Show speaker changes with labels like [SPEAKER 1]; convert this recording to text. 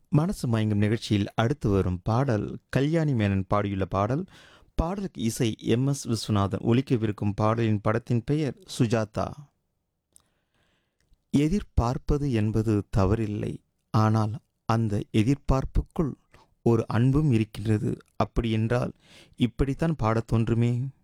[SPEAKER 1] மனசு மயங்கும் நிகழ்ச்சியில் அடுத்து வரும் பாடல் கல்யாணி மேனன் பாடியுள்ள பாடல். பாடலுக்கு இசை எம்.எஸ். விஸ்வநாதன். ஒலிக்கவிருக்கும் பாடலின் படத்தின் பெயர் சுஜாதா. எதிர்பார்ப்பது என்பது தவறில்லை. ஆனால் அந்த எதிர்பார்ப்புக்குள் ஒரு அன்பும் இருக்கின்றது. அப்படியென்றால் இப்படித்தான் பாடத் தோன்றுமே.